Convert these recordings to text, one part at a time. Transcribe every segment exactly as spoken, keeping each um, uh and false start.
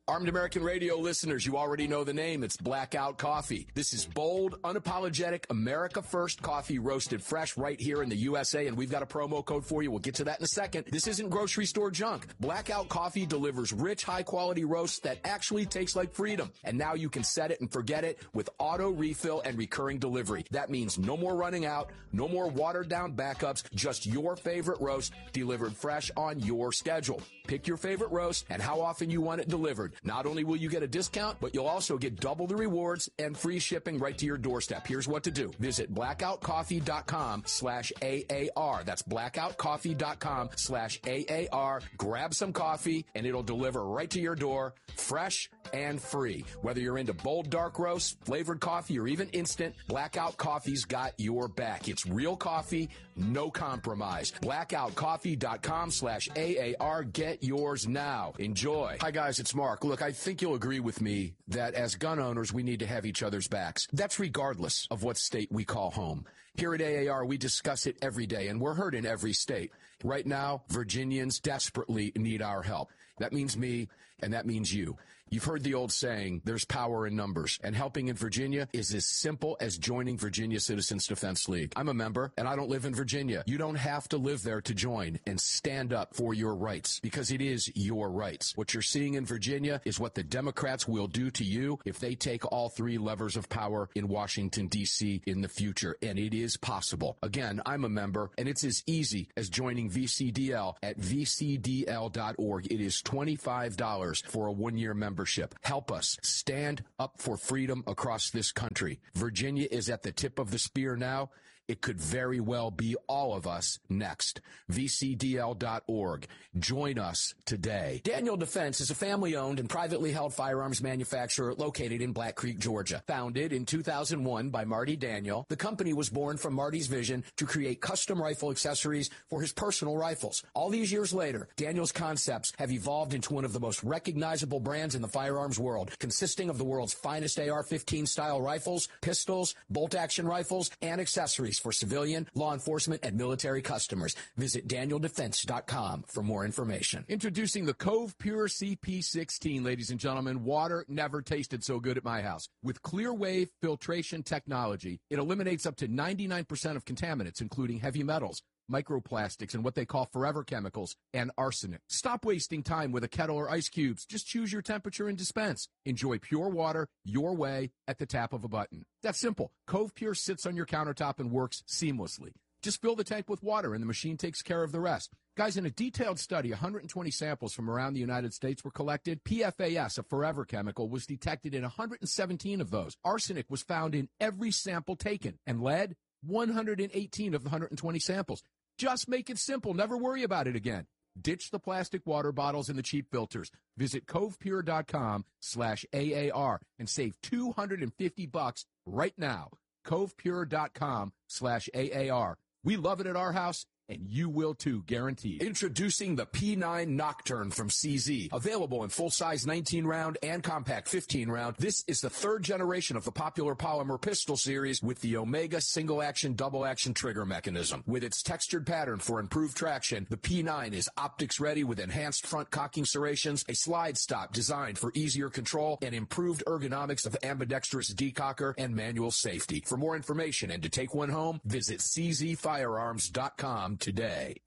Armed American Radio listeners, you already know the name. It's Blackout Coffee. This is bold, unapologetic, America First coffee roasted fresh right here in the U S A, and we've got a promo code for you. We'll get to that in a second. This isn't grocery store junk. Blackout Coffee delivers rich, high-quality roasts that actually taste like freedom. And now you can set it and forget it with auto refill and recurring delivery. That means no more running out, no more watered-down backups, just your favorite roast delivered fresh on your schedule. Pick your favorite roast and how often you want it delivered. Not only will you get a discount, but you'll also get double the rewards and free shipping right to your doorstep. Here's what to do. Visit blackoutcoffee.com slash AAR. That's blackoutcoffee.com slash AAR. Grab some coffee, and it'll deliver right to your door, fresh and free. Whether you're into bold dark roast, flavored coffee, or even instant, Blackout Coffee's got your back. It's real coffee, no compromise. blackoutcoffee.com slash AAR. Get yours now. Enjoy. Hi, guys. It's Mark. Look, I think you'll agree with me that as gun owners, we need to have each other's backs. That's regardless of what state we call home. Here at A A R, we discuss it every day, and we're heard in every state. Right now, Virginians desperately need our help. That means me, and that means you. You've heard the old saying, there's power in numbers, and helping in Virginia is as simple as joining Virginia Citizens Defense League. I'm a member, and I don't live in Virginia. You don't have to live there to join and stand up for your rights, because it is your rights. What you're seeing in Virginia is what the Democrats will do to you if they take all three levers of power in Washington, D C in the future, and it is possible. Again, I'm a member, and it's as easy as joining V C D L at v c d l dot org. It is twenty-five dollars for a one-year membership. Help us stand up for freedom across this country. Virginia is at the tip of the spear now. It could very well be all of us next. v c d l dot org. Join us today. Daniel Defense is a family-owned and privately held firearms manufacturer located in Black Creek, Georgia. Founded in two thousand one by Marty Daniel, the company was born from Marty's vision to create custom rifle accessories for his personal rifles. All these years later, Daniel's concepts have evolved into one of the most recognizable brands in the firearms world, consisting of the world's finest A R fifteen style rifles, pistols, bolt-action rifles, and accessories for civilian, law enforcement, and military customers. Visit daniel defense dot com for more information. Introducing the Cove Pure C P sixteen, ladies and gentlemen. Water never tasted so good at my house. With clear wave filtration technology, it eliminates up to ninety-nine percent of contaminants, including heavy metals, microplastics, and what they call forever chemicals, and arsenic. Stop wasting time with a kettle or ice cubes. Just choose your temperature and dispense. Enjoy pure water your way at the tap of a button. That's simple. Cove Pure sits on your countertop and works seamlessly. Just fill the tank with water, and the machine takes care of the rest. Guys, in a detailed study, one hundred twenty samples from around the United States were collected. P F A S, a forever chemical, was detected in one hundred seventeen of those. Arsenic was found in every sample taken, and lead, one hundred eighteen of the one hundred twenty samples. Just make it simple. Never worry about it again. Ditch the plastic water bottles and the cheap filters. Visit covepure.com slash AAR and save two hundred fifty bucks right now. covepure.com slash AAR. We love it at our house, and you will too, guaranteed. Introducing the P nine Nocturne from C Z. Available in full-size nineteen round and compact fifteen round, this is the third generation of the popular polymer pistol series with the Omega single-action, double-action trigger mechanism. With its textured pattern for improved traction, the P nine is optics-ready with enhanced front cocking serrations, a slide stop designed for easier control, and improved ergonomics of ambidextrous decocker and manual safety. For more information and to take one home, visit c z firearms dot com today.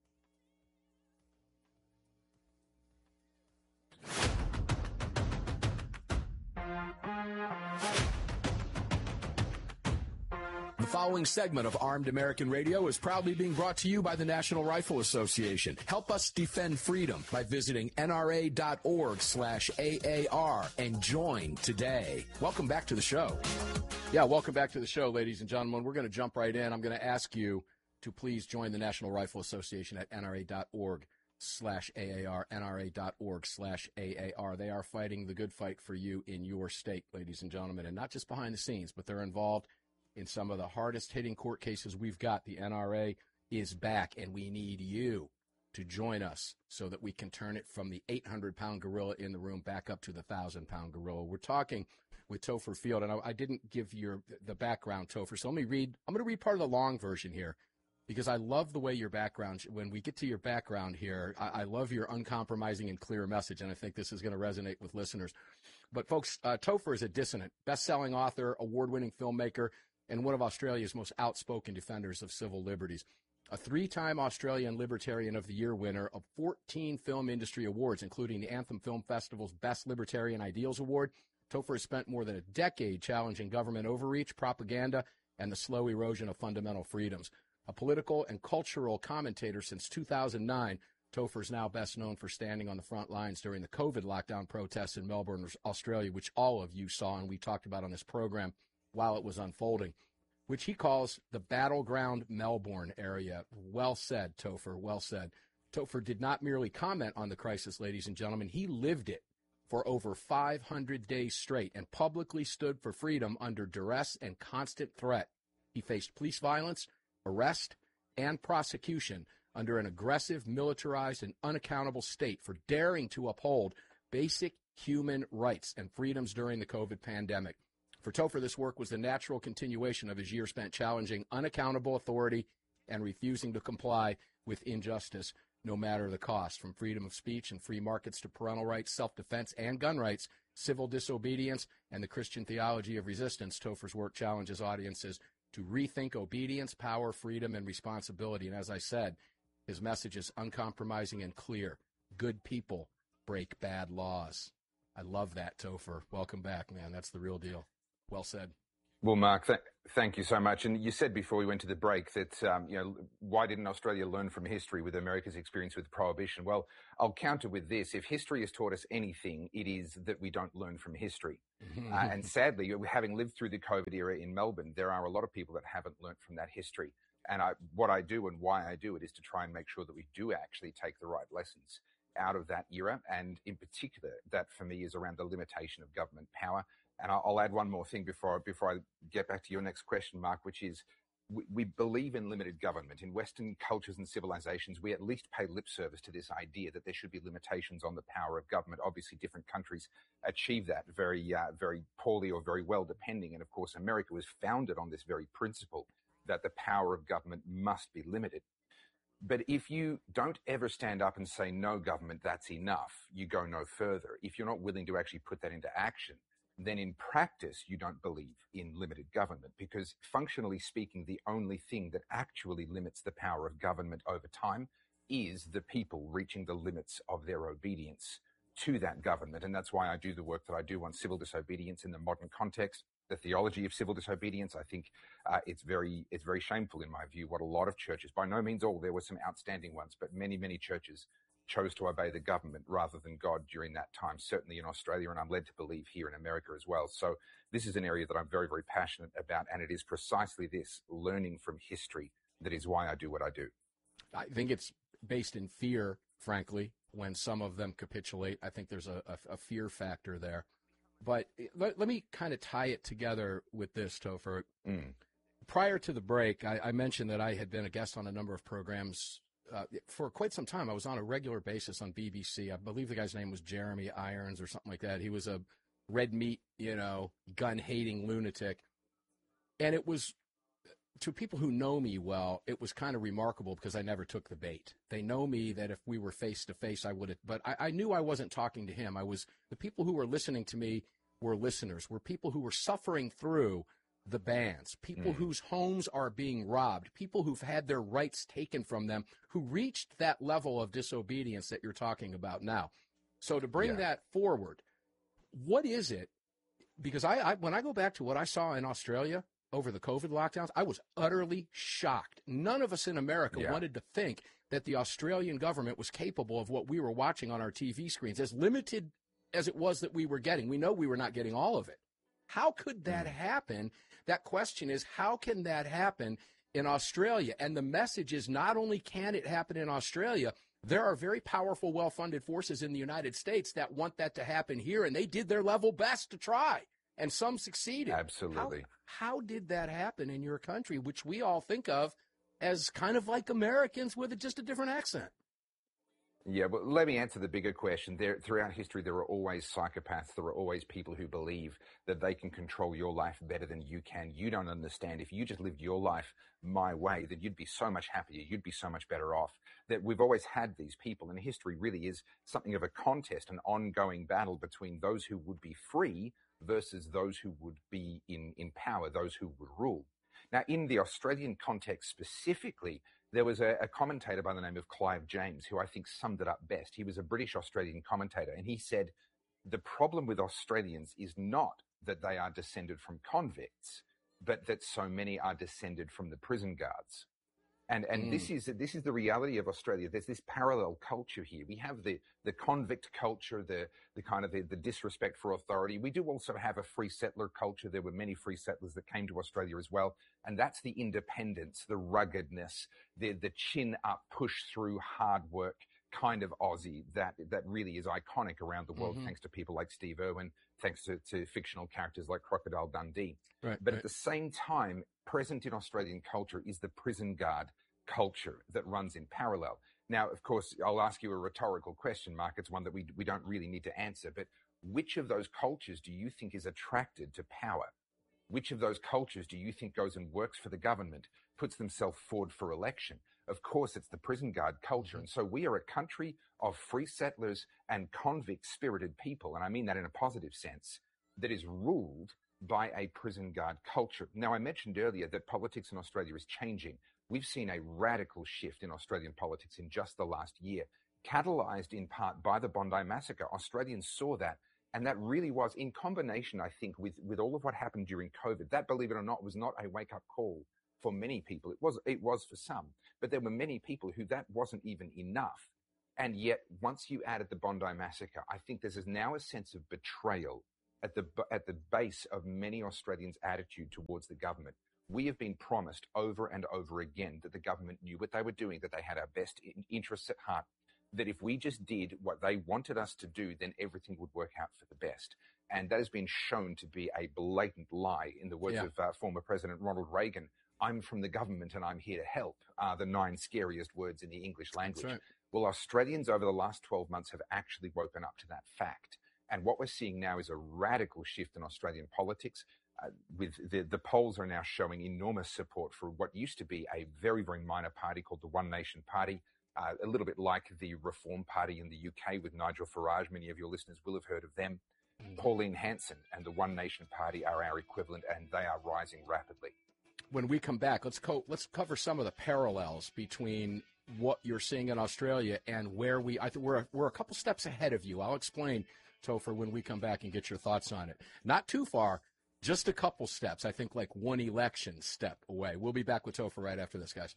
The following segment of Armed American Radio is proudly being brought to you by the National Rifle Association. Help us defend freedom by visiting N R A dot org slash A A R and join today. Welcome back to the show. Yeah, welcome back to the show, ladies and gentlemen. We're going to jump right in. I'm going to ask you to please join the National Rifle Association at N R A dot org slash A A R, N R A dot org slash A A R. They are fighting the good fight for you in your state, ladies and gentlemen, and not just behind the scenes, but they're involved in some of the hardest-hitting court cases we've got. The N R A is back, and we need you to join us so that we can turn it from the eight hundred pound gorilla in the room back up to the one thousand pound gorilla. We're talking with Topher Field, and I, I didn't give your the background, Topher, so let me read. I'm going to read part of the long version here. because I love the way your background, when we get to your background here, I, I love your uncompromising and clear message, and I think this is going to resonate with listeners. But folks, uh, Topher is a dissident, best-selling author, award-winning filmmaker, and one of Australia's most outspoken defenders of civil liberties. A three-time Australian Libertarian of the Year winner of fourteen film industry awards, including the Anthem Film Festival's Best Libertarian Ideals Award, Topher has spent more than a decade challenging government overreach, propaganda, and the slow erosion of fundamental freedoms. A political and cultural commentator since two thousand nine, Topher is now best known for standing on the front lines during the COVID lockdown protests in Melbourne, Australia, which all of you saw and we talked about on this program while it was unfolding, which he calls the battleground Melbourne area. Well said, Topher, well said. Topher did not merely comment on the crisis, ladies and gentlemen. He lived it for over five hundred days straight and publicly stood for freedom under duress and constant threat. He faced police violence, arrest, and prosecution under an aggressive, militarized, and unaccountable state for daring to uphold basic human rights and freedoms during the COVID pandemic. For Topher, this work was the natural continuation of his years spent challenging unaccountable authority and refusing to comply with injustice, no matter the cost. From freedom of speech and free markets to parental rights, self-defense, and gun rights, civil disobedience, and the Christian theology of resistance, Topher's work challenges audiences to rethink obedience, power, freedom, and responsibility. And as I said, his message is uncompromising and clear. Good people break bad laws. I love that, Topher. Welcome back, man. That's the real deal. Well said. Well, Mark, th- thank you so much. And you said before we went to the break that, um, you know, why didn't Australia learn from history with America's experience with Prohibition? Well, I'll counter with this. If history has taught us anything, it is that we don't learn from history. uh, and sadly, having lived through the COVID era in Melbourne, there are a lot of people that haven't learned from that history. And I, what I do and why I do it is to try and make sure that we do actually take the right lessons out of that era. And in particular, that for me is around the limitation of government power. And I'll add one more thing before, before I get back to your next question, Mark, which is we, we believe in limited government. In Western cultures and civilizations, we at least pay lip service to this idea that there should be limitations on the power of government. Obviously, different countries achieve that very, uh, very poorly or very well, depending. And of course, America was founded on this very principle that the power of government must be limited. But if you don't ever stand up and say, no, government, that's enough, you go no further. If you're not willing to actually put that into action, then in practice, you don't believe in limited government, because functionally speaking, the only thing that actually limits the power of government over time is the people reaching the limits of their obedience to that government. And that's why I do the work that I do on civil disobedience in the modern context. The theology of civil disobedience, I think uh, it's very it's very shameful in my view what a lot of churches, by no means all, there were some outstanding ones, but many, many churches chose to obey the government rather than God during that time, certainly in Australia, and I'm led to believe here in America as well. So this is an area that I'm very, very passionate about, and it is precisely this, learning from history, that is why I do what I do. I think it's based in fear, frankly, when some of them capitulate. I think there's a, a, a fear factor there. But let, let me kind of tie it together with this, Topher. Mm. Prior to the break, I, I mentioned that I had been a guest on a number of programs uh, for quite some time. I was on a regular basis on B B C. I believe the guy's name was Jeremy Irons or something like that. He was a red meat, you know, gun-hating lunatic. And it was, to people who know me well, it was kind of remarkable because I never took the bait. They know me that if we were face-to-face, I would have, but I, I knew I wasn't talking to him. I was, the people who were listening to me were listeners, were people who were suffering through the bans, people mm. whose homes are being robbed, people who've had their rights taken from them, who reached that level of disobedience that you're talking about now. So to bring yeah. that forward, what is it? Because I, I, when I go back to what I saw in Australia over the COVID lockdowns, I was utterly shocked. None of us in America yeah. wanted to think that the Australian government was capable of what we were watching on our T V screens, as limited as it was that we were getting. We know we were not getting all of it. How could that mm. happen? That question is, how can that happen in Australia? And the message is, not only can it happen in Australia, there are very powerful, well-funded forces in the United States that want that to happen here, and they did their level best to try, and some succeeded. Absolutely. How, how did that happen in your country, which we all think of as kind of like Americans with just a different accent? Yeah, well, let me answer the bigger question. There, throughout history, there are always psychopaths. There are always people who believe that they can control your life better than you can. You don't understand. If you just lived your life my way, then you'd be so much happier. You'd be so much better off. That we've always had these people, and history really is something of a contest, an ongoing battle between those who would be free versus those who would be in, in power, those who would rule. Now, in the Australian context specifically, there was a, a commentator by the name of Clive James who I think summed it up best. He was a British Australian commentator, and he said, the problem with Australians is not that they are descended from convicts, but that so many are descended from the prison guards. And and mm. this is this is the reality of Australia. There's this parallel culture here. We have the the convict culture, the the kind of the, the disrespect for authority. We do also have a free settler culture. There were many free settlers that came to Australia as well, and that's the independence, the ruggedness, the the chin up, push through, hard work kind of Aussie that that really is iconic around the world, mm-hmm. thanks to people like Steve Irwin, thanks to, to fictional characters like Crocodile Dundee. Right, but right. at the same time, present in Australian culture is the prison guard culture that runs in parallel. Now, of course, I'll ask you a rhetorical question, Mark. It's one that we we don't really need to answer, but which of those cultures do you think is attracted to power? Which of those cultures do you think goes and works for the government, puts themselves forward for election? Of course, it's the prison guard culture. And so we are a country of free settlers and convict-spirited people, and I mean that in a positive sense, that is ruled by a prison guard culture. Now, I mentioned earlier that politics in Australia is changing. We've seen a radical shift in Australian politics in just the last year, catalyzed in part by the Bondi Massacre. Australians saw that, and that really was, in combination, I think, with, with all of what happened during COVID. That, believe it or not, was not a wake-up call for many people. It was, it was for some, but there were many people who that wasn't even enough. And yet, once you added the Bondi Massacre, I think there's now a sense of betrayal at the at the base of many Australians' attitude towards the government. We have been promised over and over again that the government knew what they were doing, that they had our best interests at heart, that if we just did what they wanted us to do, then everything would work out for the best. And that has been shown to be a blatant lie. In the words yeah. of uh, former President Ronald Reagan, "I'm from the government and I'm here to help," are the nine scariest words in the English language. Right. Well, Australians over the last twelve months have actually woken up to that fact. And what we're seeing now is a radical shift in Australian politics. Uh, with the, the polls are now showing enormous support for what used to be a very, very minor party called the One Nation Party, uh, a little bit like the Reform Party in the U K with Nigel Farage. Many of your listeners will have heard of them. Mm-hmm. Pauline Hanson and the One Nation Party are our equivalent, and they are rising rapidly. When we come back, let's co- let's cover some of the parallels between what you're seeing in Australia and where we. I think we're we're a couple steps ahead of you. I'll explain, Topher, when we come back and get your thoughts on it. Not too far, just a couple steps. I think like one election step away. We'll be back with Topher right after this, guys.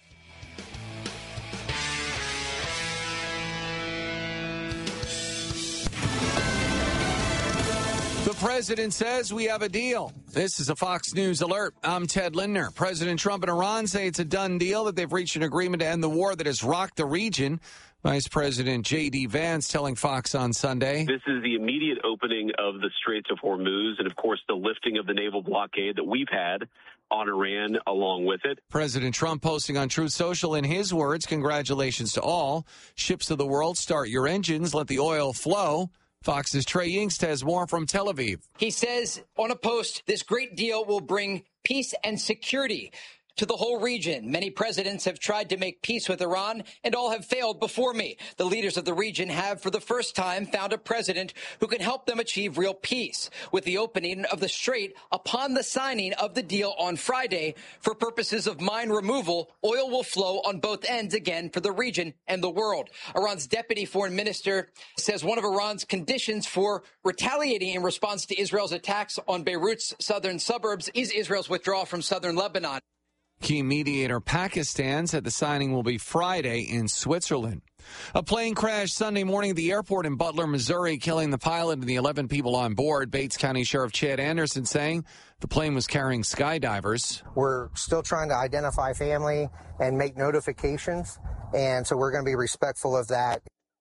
The president says we have a deal. This is a Fox News alert. I'm Ted Lindner. President Trump and Iran say it's a done deal, that they've reached an agreement to end the war that has rocked the region. Vice President J D. Vance telling Fox on Sunday. This is the immediate opening of the Straits of Hormuz and, of course, the lifting of the naval blockade that we've had on Iran along with it. President Trump posting on Truth Social, in his words, congratulations to all. Ships of the world, start your engines, let the oil flow. Fox's Trey Yingst has more from Tel Aviv. He says on a post, this great deal will bring peace and security to the whole region. Many presidents have tried to make peace with Iran, and all have failed before me. The leaders of the region have, for the first time, found a president who can help them achieve real peace. With the opening of the Strait upon the signing of the deal on Friday, for purposes of mine removal, oil will flow on both ends again for the region and the world. Iran's deputy foreign minister says one of Iran's conditions for retaliating in response to Israel's attacks on Beirut's southern suburbs is Israel's withdrawal from southern Lebanon. Key mediator Pakistan said the signing will be Friday in Switzerland. A plane crashed Sunday morning at the airport in Butler, Missouri, killing the pilot and the eleven people on board. Bates County Sheriff Chad Anderson saying the plane was carrying skydivers. We're still trying to identify family and make notifications, and so we're going to be respectful of that.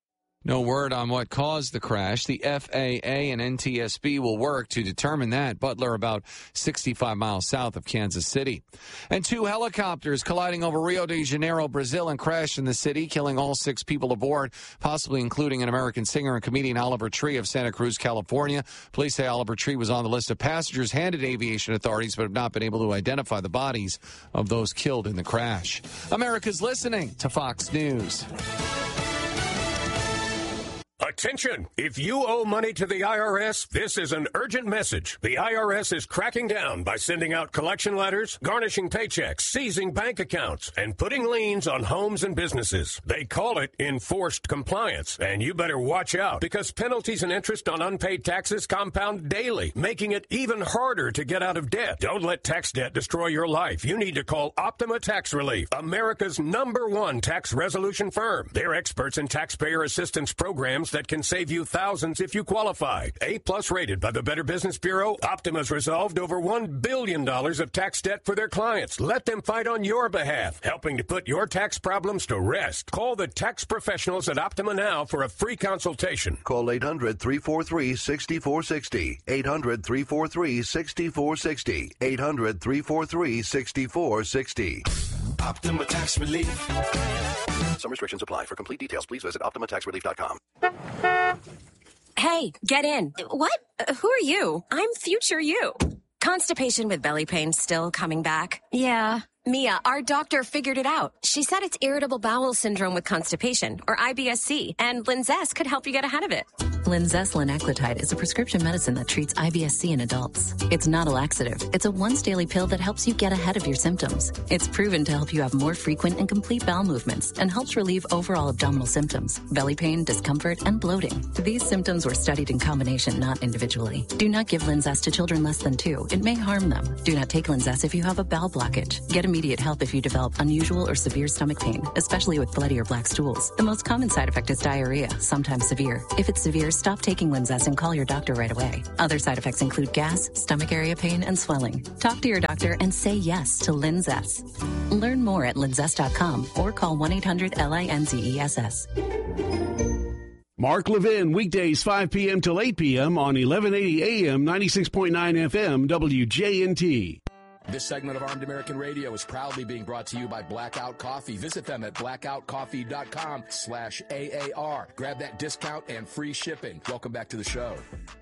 No word on what caused the crash. The F A A and N T S B will work to determine that. Butler, about sixty-five miles south of Kansas City. And two helicopters colliding over Rio de Janeiro, Brazil, and crashed in the city, killing all six people aboard, possibly including an American singer and comedian Oliver Tree of Santa Cruz, California. Police say Oliver Tree was on the list of passengers handed to aviation authorities, but have not been able to identify the bodies of those killed in the crash. America's listening to Fox News. Attention! If you owe money to the I R S, this is an urgent message. The I R S is cracking down by sending out collection letters, garnishing paychecks, seizing bank accounts, and putting liens on homes and businesses. They call it enforced compliance, and you better watch out because penalties and interest on unpaid taxes compound daily, making it even harder to get out of debt. Don't let tax debt destroy your life. You need to call Optima Tax Relief, America's number one tax resolution firm. They're experts in taxpayer assistance programs that can save you thousands if you qualify. A-plus rated by the Better Business Bureau, Optima's resolved over one billion dollars of tax debt for their clients. Let them fight on your behalf, helping to put your tax problems to rest. Call the tax professionals at Optima now for a free consultation. Call eight hundred, three four three, six four six zero. eight hundred, three four three, six four six zero. eight hundred, three four three, six four six zero. Optima Tax Relief. Some restrictions apply. For complete details, please visit optima tax relief dot com. Hey, get in. What? Uh, who are you? I'm future you. Constipation with belly pain still coming back? Yeah. Mia, our doctor figured it out. She said it's irritable bowel syndrome with constipation, or I B S C, and Linzess could help you get ahead of it. Linzess linaclotide is a prescription medicine that treats I B S C in adults. It's not a laxative. It's a once-daily pill that helps you get ahead of your symptoms. It's proven to help you have more frequent and complete bowel movements and helps relieve overall abdominal symptoms, belly pain, discomfort, and bloating. These symptoms were studied in combination, not individually. Do not give Linzess to children less than two. It may harm them. Do not take Linzess if you have a bowel blockage. Get immediate help if you develop unusual or severe stomach pain, especially with bloody or black stools. The most common side effect is diarrhea, sometimes severe. If it's severe, stop taking Linzess and call your doctor right away. Other side effects include gas, stomach area pain, and swelling. Talk to your doctor and say yes to Linzess. Learn more at linzess dot com or call one eight hundred L I N Z E S S. Mark Levin, weekdays five p.m. till eight p.m. on eleven eighty A M, ninety-six point nine F M, W J N T. This segment of Armed American Radio is proudly being brought to you by Blackout Coffee. Visit them at blackout coffee dot com slash A A R. Grab that discount and free shipping. Welcome back to the show.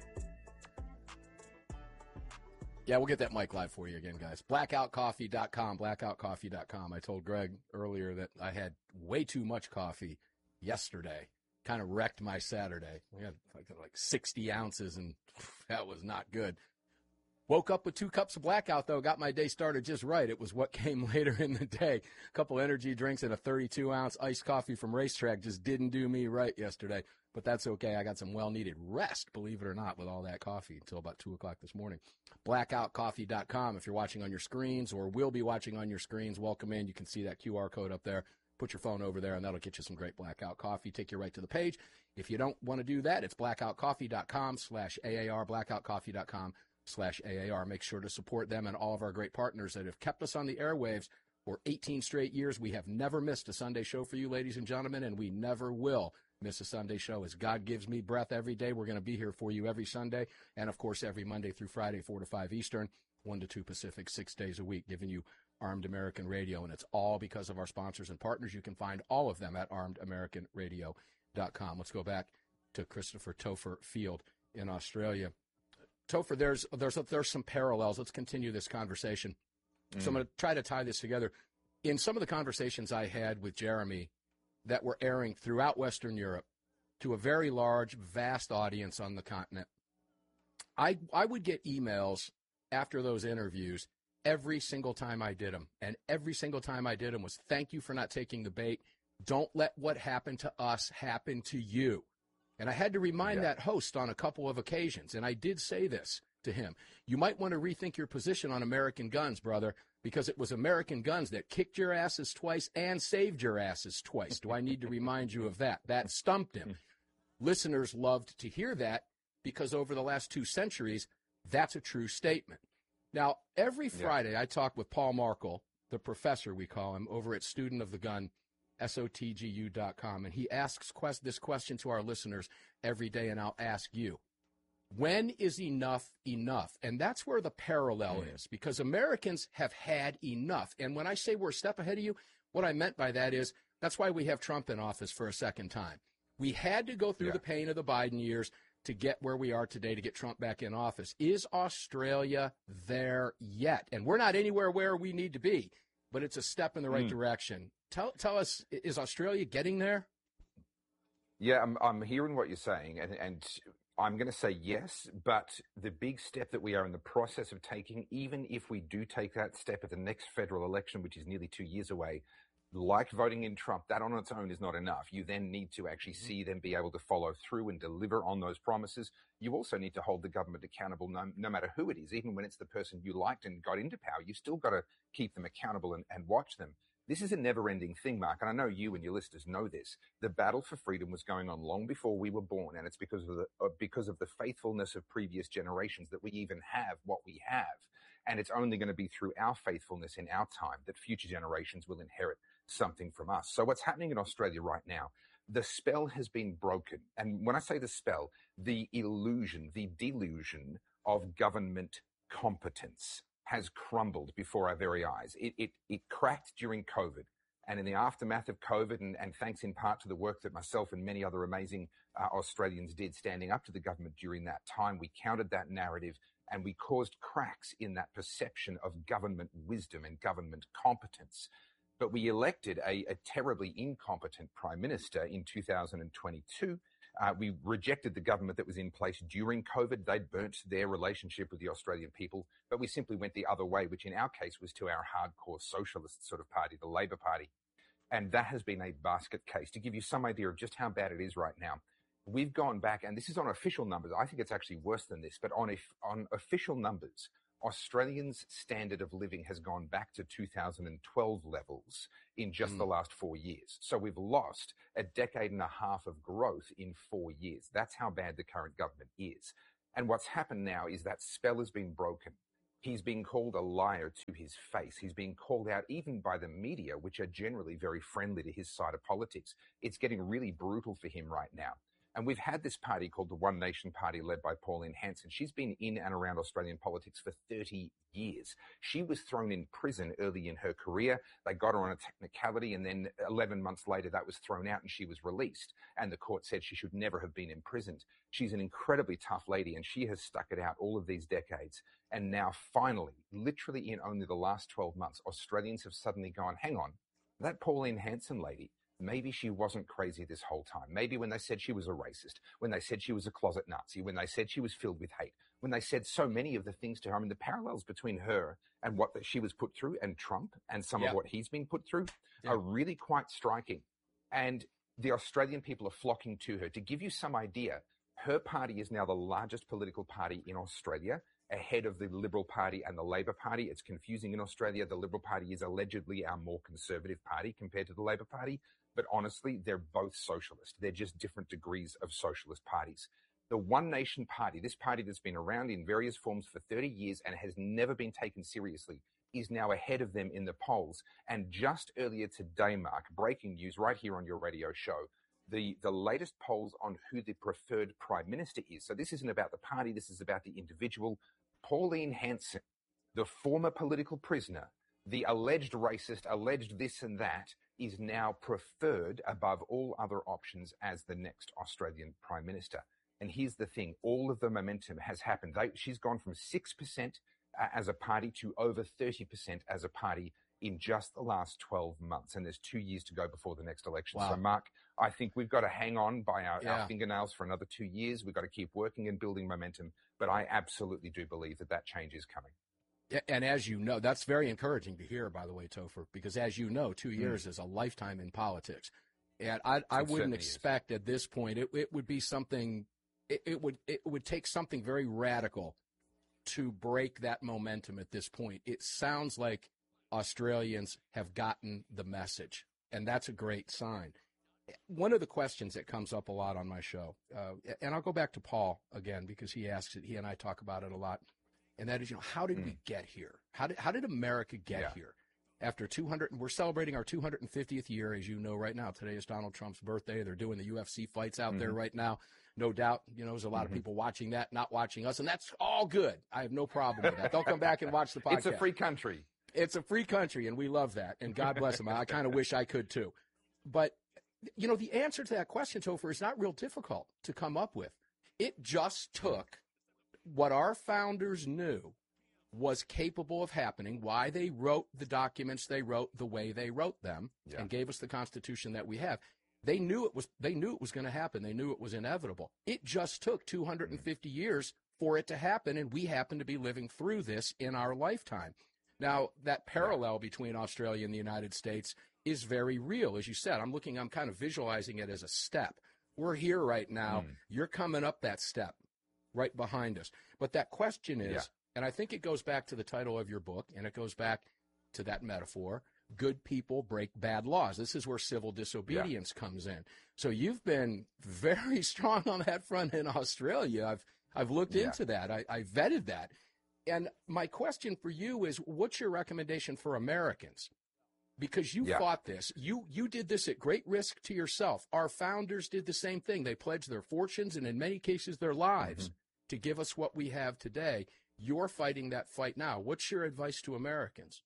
Yeah, we'll get that mic live for you again, guys. blackout coffee dot com, blackout coffee dot com. I told Greg earlier that I had way too much coffee yesterday. Kind of wrecked my Saturday. We had like, like sixty ounces, and that was not good. Woke up with two cups of Blackout, though. Got my day started just right. It was what came later in the day. A couple energy drinks and a thirty-two ounce iced coffee from Racetrack just didn't do me right yesterday. But that's okay. I got some well-needed rest, believe it or not, with all that coffee until about two o'clock this morning. blackout coffee dot com. If you're watching on your screens or will be watching on your screens, welcome in. You can see that Q R code up there. Put your phone over there, and that'll get you some great Blackout coffee. Take you right to the page. If you don't want to do that, it's blackout coffee dot com slash A A R, blackout coffee dot com slash A A R. Make sure to support them and all of our great partners that have kept us on the airwaves for eighteen straight years. We have never missed a Sunday show for you, ladies and gentlemen, and we never will miss a Sunday show. As God gives me breath every day, we're going to be here for you every Sunday, and, of course, every Monday through Friday, four to five Eastern, one to two Pacific, six days a week, giving you Armed American Radio, and it's all because of our sponsors and partners. You can find all of them at armed american radio dot com. Let's go back to Christopher Topher Field in Australia. Topher, there's there's there's some parallels. Let's continue this conversation. Mm. So I'm going to try to tie this together. In some of the conversations I had with Jeremy that were airing throughout Western Europe to a very large, vast audience on the continent, I I would get emails after those interviews every single time I did them. And every single time I did them was, thank you for not taking the bait. Don't let what happened to us happen to you. And I had to remind yeah. that host on a couple of occasions, and I did say this to him. You might want to rethink your position on American guns, brother, because it was American guns that kicked your asses twice and saved your asses twice. Do I need to remind you of that? That stumped him. Listeners loved to hear that because over the last two centuries, that's a true statement. Now, every Friday yeah. I talk with Paul Markle, the professor we call him, over at Student of the Gun S O T G U dot com. And he asks quest- this question to our listeners every day, and I'll ask you. When is enough enough? And that's where the parallel mm. is, because Americans have had enough. And when I say we're a step ahead of you, what I meant by that is that's why we have Trump in office for a second time. We had to go through yeah. the pain of the Biden years to get where we are today, to get Trump back in office. Is Australia there yet? And we're not anywhere where we need to be, but it's a step in the right mm. direction. Tell, tell us, is Australia getting there? Yeah, I'm, I'm hearing what you're saying, and, and I'm going to say yes, but the big step that we are in the process of taking, even if we do take that step at the next federal election, which is nearly two years away, like voting in Trump, that on its own is not enough. You then need to actually mm-hmm. see them be able to follow through and deliver on those promises. You also need to hold the government accountable no, no matter who it is. Even when it's the person you liked and got into power, you still got to keep them accountable and, and watch them. This is a never-ending thing, Mark, and I know you and your listeners know this. The battle for freedom was going on long before we were born, and it's because of the uh, because of the faithfulness of previous generations that we even have what we have. And it's only going to be through our faithfulness in our time that future generations will inherit something from us. So what's happening in Australia right now, the spell has been broken. And when I say the spell, the illusion, the delusion of government competence has crumbled before our very eyes. It, it, it cracked during COVID. And in the aftermath of COVID, and, and thanks in part to the work that myself and many other amazing uh, Australians did standing up to the government during that time, we countered that narrative and we caused cracks in that perception of government wisdom and government competence. But we elected a, a terribly incompetent prime minister in two thousand twenty-two. Uh, we rejected the government that was in place during COVID. They'd burnt their relationship with the Australian people, but we simply went the other way, which in our case was to our hardcore socialist sort of party, the Labor Party. And that has been a basket case. To give you some idea of just how bad it is right now, we've gone back, and this is on official numbers. I think it's actually worse than this, but on, if, on official numbers, Australians' standard of living has gone back to two thousand twelve levels in just mm. the last four years. So we've lost a decade and a half of growth in four years. That's how bad the current government is. And what's happened now is that spell has been broken. He's being called a liar to his face. He's being called out even by the media, which are generally very friendly to his side of politics. It's getting really brutal for him right now. And we've had this party called the One Nation Party led by Pauline Hanson. She's been in and around Australian politics for thirty years. She was thrown in prison early in her career. They got her on a technicality, and then eleven months later that was thrown out and she was released. And the court said she should never have been imprisoned. She's an incredibly tough lady, and she has stuck it out all of these decades. And now finally, literally in only the last twelve months, Australians have suddenly gone, hang on, that Pauline Hanson lady, maybe she wasn't crazy this whole time. Maybe when they said she was a racist, when they said she was a closet Nazi, when they said she was filled with hate, when they said so many of the things to her, I mean, the parallels between her and what she was put through and Trump and some yeah. of what he's been put through yeah. are really quite striking. And the Australian people are flocking to her. To give you some idea, her party is now the largest political party in Australia, ahead of the Liberal Party and the Labor Party. It's confusing in Australia. The Liberal Party is allegedly our more conservative party compared to the Labor Party. But honestly, they're both socialist. They're just different degrees of socialist parties. The One Nation Party, this party that's been around in various forms for thirty years and has never been taken seriously, is now ahead of them in the polls. And just earlier today, Mark, breaking news right here on your radio show, the, the latest polls on who the preferred prime minister is. So this isn't about the party. This is about the individual. Pauline Hanson, the former political prisoner, the alleged racist, alleged this and that, is now preferred above all other options as the next Australian Prime Minister. And here's the thing, all of the momentum has happened. They, she's gone from six percent uh, as a party to over thirty percent as a party in just the last twelve months. And there's two years to go before the next election. Wow. So, Mark, I think we've got to hang on by our, yeah. our fingernails for another two years. We've got to keep working and building momentum. But I absolutely do believe that that change is coming. And as you know, that's very encouraging to hear, by the way, Topher, because as you know, two years mm. is a lifetime in politics. And I, I wouldn't expect is. at this point, it, it would be something, it, it would it would take something very radical to break that momentum at this point. It sounds like Australians have gotten the message, and that's a great sign. One of the questions that comes up a lot on my show, uh, and I'll go back to Paul again because he asks it, he and I talk about it a lot, and that is, you know, how did mm. we get here? How did how did America get yeah. here? after two hundred, we're celebrating our two hundred fiftieth year, as you know right now. Today is Donald Trump's birthday. They're doing the U F C fights out mm-hmm. there right now. No doubt, you know, there's a lot mm-hmm. of people watching that, not watching us, and that's all good. I have no problem with that. They'll come back and watch the podcast. It's a free country. It's a free country, and we love that, and God bless them. I kind of wish I could, too. But, you know, the answer to that question, Topher, is not real difficult to come up with. It just took what our founders knew was capable of happening, why they wrote the documents they wrote the way they wrote them, yeah. and gave us the Constitution that we have. They knew it was they knew it was going to happen. They knew it was inevitable. It just took two hundred fifty years for it to happen, and we happen to be living through this in our lifetime. Now, that parallel between Australia and the United States is very real. As you said, I'm looking, I'm kind of visualizing it as a step. We're here right now. Mm. You're coming up that step right behind us. But that question is, yeah. and I think it goes back to the title of your book, and it goes back to that metaphor, good people break bad laws. This is where civil disobedience yeah. comes in. So you've been very strong on that front in Australia. I've I've looked yeah. into that. I, I vetted that. And my question for you is, what's your recommendation for Americans? Because you yeah. fought this. You you did this at great risk to yourself. Our founders did the same thing. They pledged their fortunes and in many cases their lives mm-hmm. to give us what we have today. You're fighting that fight now. What's your advice to Americans?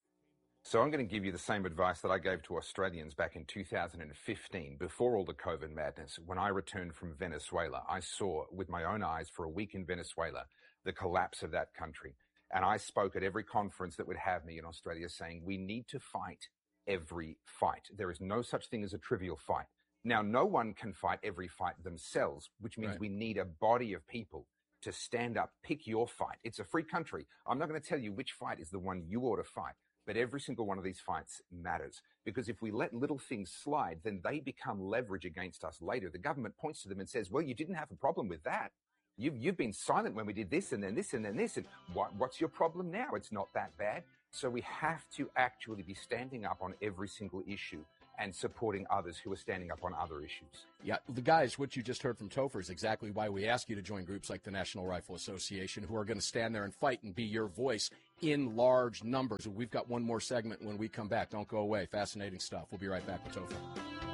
So I'm going to give you the same advice that I gave to Australians back in two thousand fifteen, before all the COVID madness. When I returned from Venezuela, I saw with my own eyes for a week in Venezuela the collapse of that country. And I spoke at every conference that would have me in Australia saying, we need to fight every fight. There is no such thing as a trivial fight. Now, no one can fight every fight themselves, which means right. we need a body of people to stand up, pick your fight. It's a free country. I'm not going to tell you which fight is the one you ought to fight. But every single one of these fights matters, because if we let little things slide, then they become leverage against us later. The government points to them and says, well, you didn't have a problem with that. You've, you've been silent when we did this and then this and then this. And what, what's your problem now? It's not that bad. So we have to actually be standing up on every single issue and supporting others who are standing up on other issues. Yeah, the guys, what you just heard from Topher is exactly why we ask you to join groups like the National Rifle Association, who are going to stand there and fight and be your voice in large numbers. We've got one more segment when we come back. Don't go away. Fascinating stuff. We'll be right back with Topher.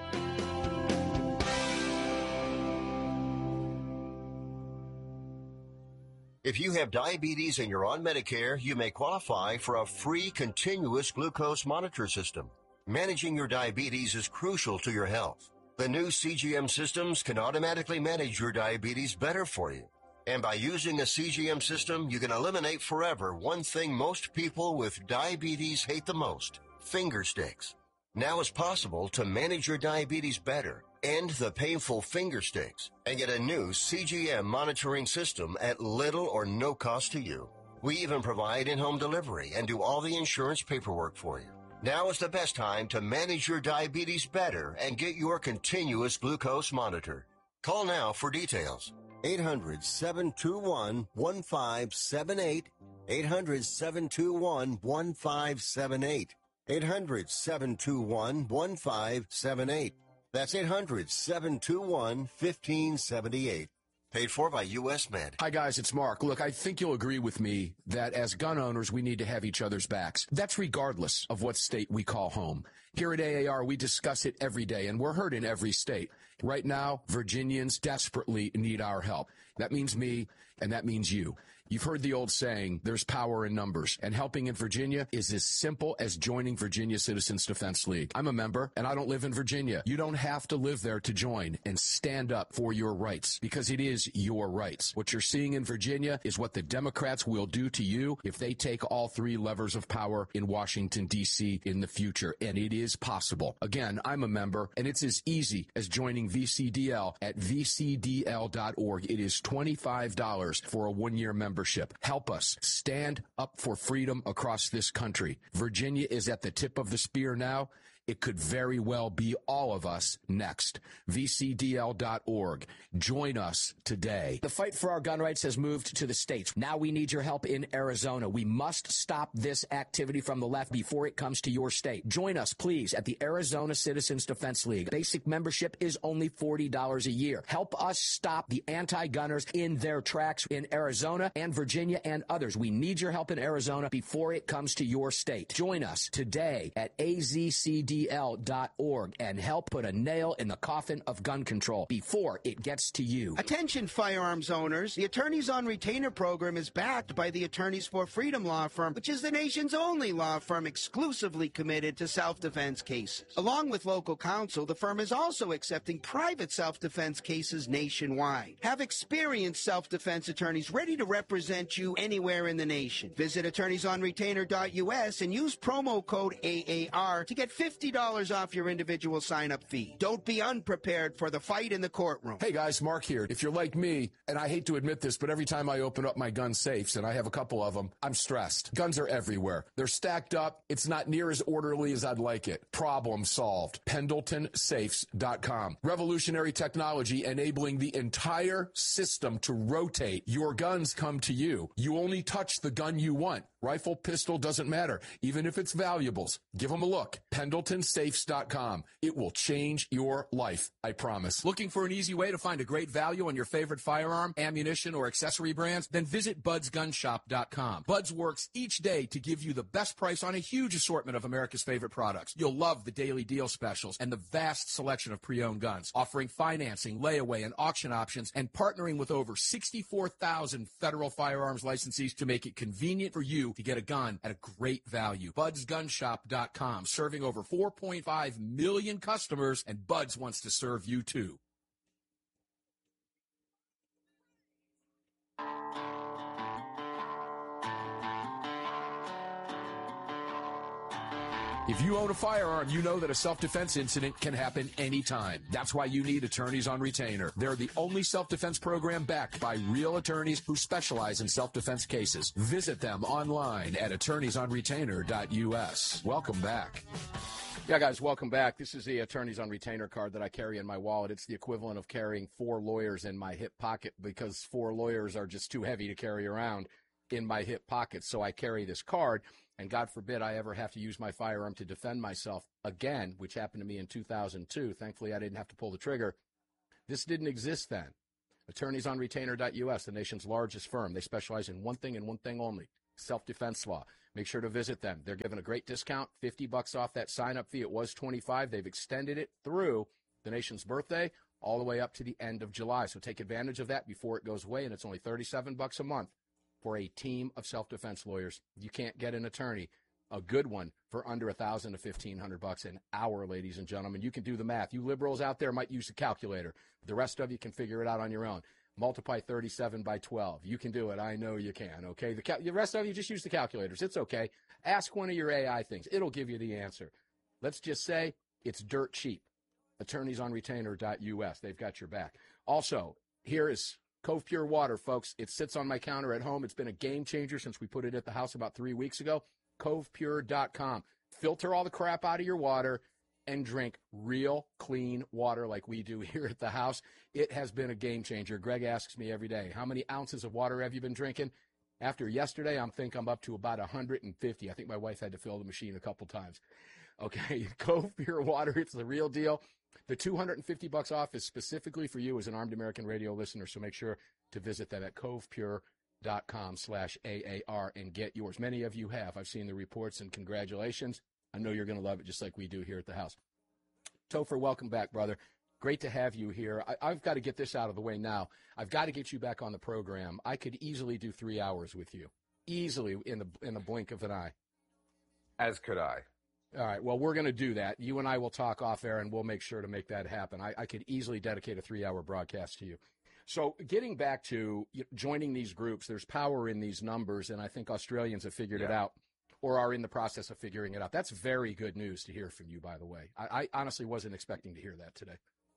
If you have diabetes and you're on Medicare, you may qualify for a free continuous glucose monitor system. Managing your diabetes is crucial to your health. The new C G M systems can automatically manage your diabetes better for you. And by using a C G M system, you can eliminate forever one thing most people with diabetes hate the most: finger sticks. Now it's possible to manage your diabetes better, end the painful finger sticks, and get a new C G M monitoring system at little or no cost to you. We even provide in-home delivery and do all the insurance paperwork for you. Now is the best time to manage your diabetes better and get your continuous glucose monitor. Call now for details. eight hundred, seven two one, one five seven eight. eight hundred, seven two one, one five seven eight. eight hundred, seven two one, one five seven eight. That's eight hundred, seven two one, one five seven eight. Paid for by U S Med. Hi, guys, it's Mark. Look, I think you'll agree with me that as gun owners, we need to have each other's backs. That's regardless of what state we call home. Here at A A R, we discuss it every day, and we're heard in every state. Right now, Virginians desperately need our help. That means me, and that means you. You've heard the old saying, there's power in numbers, and helping in Virginia is as simple as joining Virginia Citizens Defense League. I'm a member, and I don't live in Virginia. You don't have to live there to join and stand up for your rights, because it is your rights. What you're seeing in Virginia is what the Democrats will do to you if they take all three levers of power in Washington, D C in the future, and it is possible. Again, I'm a member, and it's as easy as joining V C D L at v c d l dot org. It is twenty-five dollars for a one-year membership. Help us stand up for freedom across this country. Virginia is at the tip of the spear now. It could very well be all of us next. V C D L dot org. Join us today. The fight for our gun rights has moved to the states. Now we need your help in Arizona. We must stop this activity from the left before it comes to your state. Join us, please, at the Arizona Citizens Defense League. Basic membership is only forty dollars a year. Help us stop the anti-gunners in their tracks in Arizona and Virginia and others. We need your help in Arizona before it comes to your state. Join us today at A Z C D L dot org and help put a nail in the coffin of gun control before it gets to you. Attention firearms owners. The Attorneys on Retainer program is backed by the Attorneys for Freedom law firm, which is the nation's only law firm exclusively committed to self-defense cases. Along with local counsel, the firm is also accepting private self-defense cases nationwide. Have experienced self-defense attorneys ready to represent you anywhere in the nation. Visit attorneys on retainer dot U S and use promo code A A R to get fifty dollars off your individual sign-up fee. Don't be unprepared for the fight in the courtroom. Hey guys, Mark here. If you're like me, and I hate to admit this, but every time I open up my gun safes, and I have a couple of them, I'm stressed. Guns are everywhere. They're stacked up. It's not near as orderly as I'd like it. Problem solved. Pendleton Safes dot com. Revolutionary technology enabling the entire system to rotate. Your guns come to you. You only touch the gun you want. Rifle, pistol, doesn't matter. Even if it's valuables. Give them a look. Pendleton Safes dot com. It will change your life, I promise. Looking for an easy way to find a great value on your favorite firearm, ammunition, or accessory brands? Then visit Buds Gun Shop dot com. Buds works each day to give you the best price on a huge assortment of America's favorite products. You'll love the daily deal specials and the vast selection of pre-owned guns, offering financing, layaway, and auction options, and partnering with over sixty-four thousand federal firearms licensees to make it convenient for you to get a gun at a great value. Buds Gun Shop dot com, serving over four point five million customers, and Buds wants to serve you too. If you own a firearm, you know that a self-defense incident can happen anytime. That's why you need Attorneys on Retainer. They're the only self-defense program backed by real attorneys who specialize in self-defense cases. Visit them online at attorneys on retainer dot U S. Welcome back. Yeah, guys, welcome back. This is the Attorneys on Retainer card that I carry in my wallet. It's the equivalent of carrying four lawyers in my hip pocket because four lawyers are just too heavy to carry around in my hip pocket. So I carry this card. And God forbid I ever have to use my firearm to defend myself again, which happened to me in two thousand two. Thankfully, I didn't have to pull the trigger. This didn't exist then. Attorneys on Retainer dot U S, the nation's largest firm. They specialize in one thing and one thing only, self-defense law. Make sure to visit them. They're giving a great discount, fifty bucks off that sign-up fee. It was twenty-five. They've extended it through the nation's birthday all the way up to the end of July. So take advantage of that before it goes away, and it's only thirty-seven bucks a month for a team of self-defense lawyers. You can't get an attorney, a good one, for under a thousand to fifteen hundred bucks an hour, ladies and gentlemen. You can do the math. You liberals out there might use a calculator. The rest of you can figure it out on your own. Multiply thirty-seven by twelve. You can do it. I know you can. Okay. The, cal- the rest of you just use the calculators. It's okay. Ask one of your A I things. It'll give you the answer. Let's just say it's dirt cheap. Attorneys on Retainer dot U S. They've got your back. Also, here is Cove Pure Water, folks. It sits on my counter at home. It's been a game changer since we put it at the house about three weeks ago. Cove Pure dot com. Filter all the crap out of your water and drink real clean water like we do here at the house. It has been a game changer. Greg asks me every day, how many ounces of water have you been drinking? After yesterday, I'm think I'm up to about one hundred fifty. I think my wife had to fill the machine a couple times. Okay, Cove Pure Water, it's the real deal. The two hundred fifty bucks off is specifically for you as an Armed American Radio listener, so make sure to visit them at cove pure dot com slash A A R and get yours. Many of you have. I've seen the reports, and congratulations. I know you're going to love it just like we do here at the house. Topher, welcome back, brother. Great to have you here. I, I've got to get this out of the way now. I've got to get you back on the program. I could easily do three hours with you, easily in the in the blink of an eye. As could I. All right, well, we're going to do that. You and I will talk off air, and we'll make sure to make that happen. I, I could easily dedicate a three-hour broadcast to you. So getting back to joining these groups, there's power in these numbers, and I think Australians have figured yeah. it out or are in the process of figuring it out. That's very good news to hear from you, by the way. I, I honestly wasn't expecting to hear that today.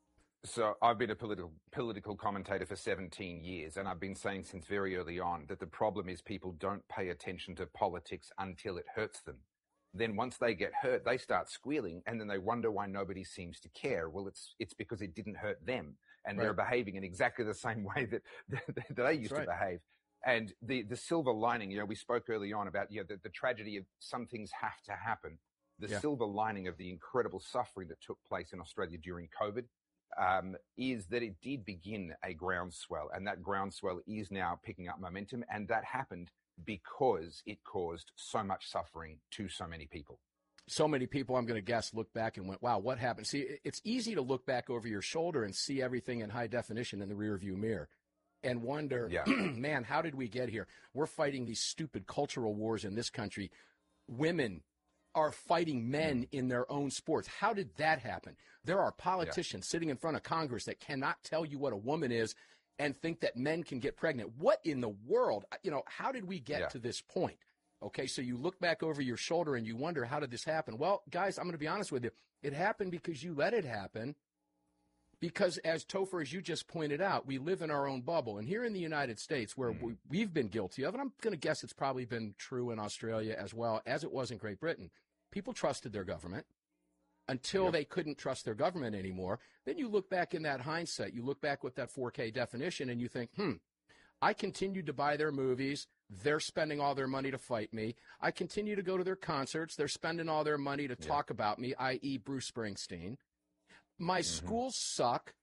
So I've been a political political commentator for seventeen years, and I've been saying since very early on that the problem is people don't pay attention to politics until it hurts them. then once they get hurt, they start squealing, and then they wonder why nobody seems to care. Well, it's it's because it didn't hurt them, and right. they're behaving in exactly the same way that, that, that they used right. to behave. And the, the silver lining, you know, we spoke early on about, you know, the, the tragedy of some things have to happen. The yeah. silver lining of the incredible suffering that took place in Australia during COVID um, is that it did begin a groundswell, and that groundswell is now picking up momentum, and that happened because it caused so much suffering to so many people. So many people, I'm going to guess, look back and went, wow, what happened? See, it's easy to look back over your shoulder and see everything in high definition in the rearview mirror and wonder, yeah. man, how did we get here? We're fighting these stupid cultural wars in this country. Women are fighting men in their own sports. How did that happen? There are politicians yeah. sitting in front of Congress that cannot tell you what a woman is and think that men can get pregnant. What in the world? You know, how did we get yeah. to this point? Okay, so you look back over your shoulder and you wonder, how did this happen? Well, guys, I'm going to be honest with you. It happened because you let it happen. Because as Topher, as you just pointed out, we live in our own bubble. And here in the United States, where mm. we, we've been guilty of, and I'm going to guess it's probably been true in Australia as well as it was in Great Britain, people trusted their government until yep. they couldn't trust their government anymore. Then you look back in that hindsight, you look back with that four K definition, and you think, hmm, I continued to buy their movies. They're spending all their money to fight me. I continue to go to their concerts. They're spending all their money to yep. talk about me, that is. Bruce Springsteen. My mm-hmm. schools suck.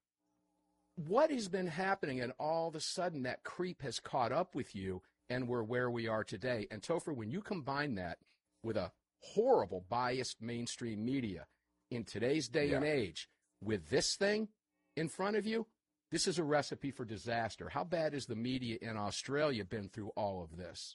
What has been happening? And all of a sudden that creep has caught up with you, and we're where we are today. And Topher, when you combine that with a horrible biased mainstream media in today's day yeah. and age, with this thing in front of you, this is a recipe for disaster. How bad has the media in Australia been through all of this?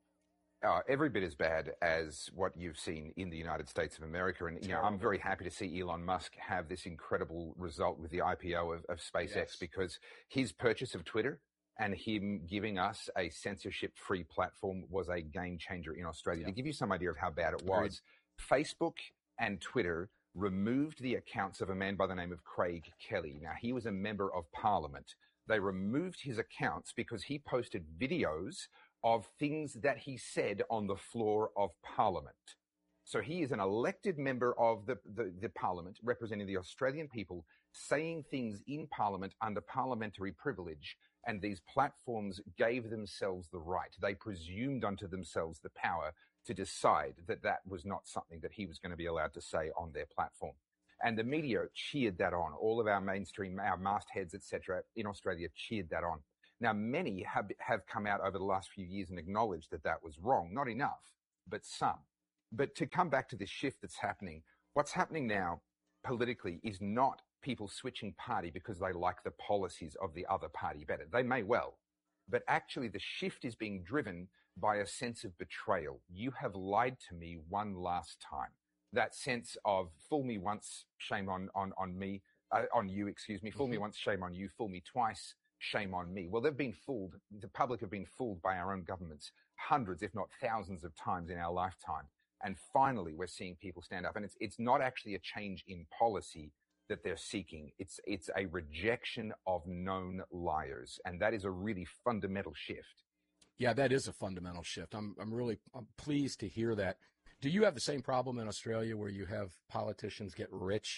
Uh, every bit as bad as what you've seen in the United States of America. And, you know, I'm very happy to see Elon Musk have this incredible result with the I P O of, of SpaceX yes. because his purchase of Twitter and him giving us a censorship-free platform was a game changer in Australia. Yeah. To give you some idea of how bad it was, Agreed. Facebook and Twitter removed the accounts of a man by the name of Craig Kelly. Now, he was a member of Parliament. They removed his accounts because he posted videos of things that he said on the floor of Parliament. So he is an elected member of the, the, the Parliament, representing the Australian people, saying things in Parliament under parliamentary privilege, and these platforms gave themselves the right. They presumed unto themselves the power to decide that that was not something that he was going to be allowed to say on their platform. And the media cheered that on. All of our mainstream, our mastheads, et cetera, in Australia cheered that on. Now, many have, have come out over the last few years and acknowledged that that was wrong. Not enough, but some. But to come back to this shift that's happening, what's happening now politically is not people switching party because they like the policies of the other party better. They may well. But actually, the shift is being driven by a sense of betrayal. You have lied to me one last time. That sense of fool me once, shame on, on, on me, uh, on you, excuse me. Fool mm-hmm. me once, shame on you. Fool me twice, shame on me. Well, they've been fooled. The public have been fooled by our own governments hundreds, if not thousands of times in our lifetime. And finally, we're seeing people stand up. And it's, it's not actually a change in policy that they're seeking. It's, it's a rejection of known liars. And that is a really fundamental shift. Yeah, that is a fundamental shift. I'm, I'm really I'm pleased to hear that. Do you have the same problem in Australia where you have politicians get rich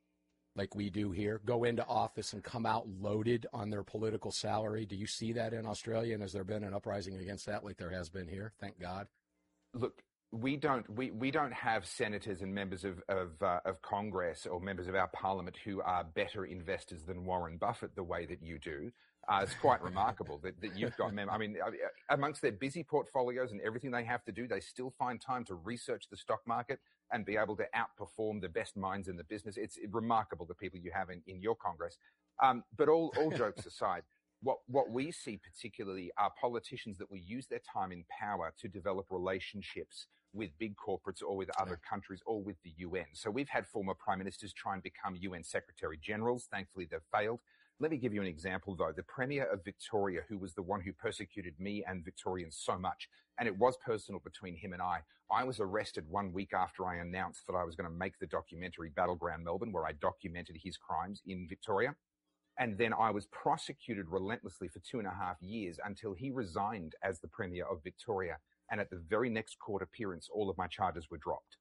like we do here, go into office and come out loaded on their political salary? Do you see that in Australia? And has there been an uprising against that like there has been here? Thank God. Look, we don't we, we don't have senators and members of of, uh, of Congress or members of our parliament who are better investors than Warren Buffett the way that you do. Uh, it's quite remarkable that, that you've got mem- I mean, amongst their busy portfolios and everything they have to do, they still find time to research the stock market and be able to outperform the best minds in the business. It's remarkable the people you have in, in your Congress. Um, but all, all jokes aside, what, what we see particularly are politicians that will use their time in power to develop relationships with big corporates or with other countries or with the U N. So we've had former prime ministers try and become U N secretary generals. Thankfully, they've failed. Let me give you an example, though. The Premier of Victoria, who was the one who persecuted me and Victorians so much, and it was personal between him and I, I was arrested one week after I announced that I was going to make the documentary Battleground Melbourne, where I documented his crimes in Victoria. And then I was prosecuted relentlessly for two and a half years until he resigned as the Premier of Victoria. And at the very next court appearance, all of my charges were dropped.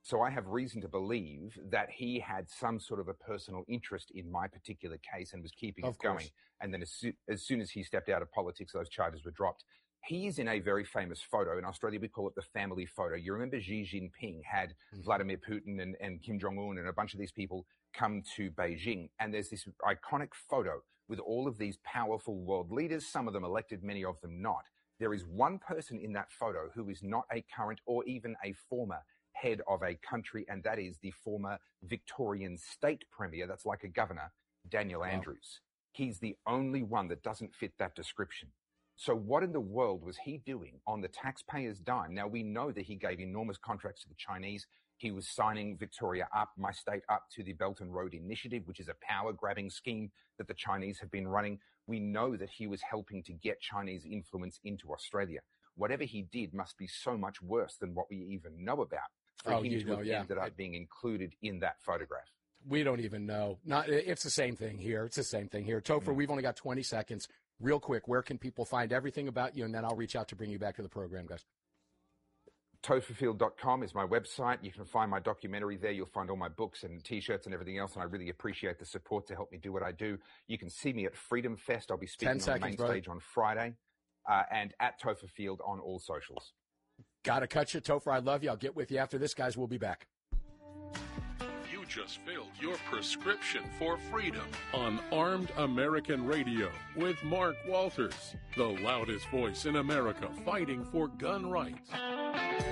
So I have reason to believe that he had some sort of a personal interest in my particular case and was keeping Of it going. course. And then as, soo- as soon as he stepped out of politics, those charges were dropped. He is in a very famous photo. In Australia, we call it the family photo. You remember Xi Jinping had mm-hmm. Vladimir Putin and, and Kim Jong-un and a bunch of these people come to Beijing. And there's this iconic photo with all of these powerful world leaders, some of them elected, many of them not. There is one person in that photo who is not a current or even a former head of a country, and that is the former Victorian state premier, that's like a governor, Daniel wow. Andrews. He's the only one that doesn't fit that description. So what in the world was he doing on the taxpayers' dime? Now, we know that he gave enormous contracts to the Chinese. He was signing Victoria up, my state, up to the Belt and Road Initiative, which is a power-grabbing scheme that the Chinese have been running. We know that he was helping to get Chinese influence into Australia. Whatever he did must be so much worse than what we even know about for oh, him you to know, have yeah. ended up being included in that photograph. We don't even know. Not, it's the same thing here. It's the same thing here. Topher, mm. we've only got twenty seconds. Real quick, where can people find everything about you? And then I'll reach out to bring you back to the program, guys. Topher Field dot com is my website. You can find my documentary there. You'll find all my books and T-shirts and everything else. And I really appreciate the support to help me do what I do. You can see me at Freedom Fest. I'll be speaking seconds, on the main brother. stage on Friday. Uh, and at Topher Field on all socials. Got to cut you, Topher. I love you. I'll get with you after this, guys. We'll be back. You just filled your prescription for freedom on Armed American Radio with Mark Walters, the loudest voice in America fighting for gun rights.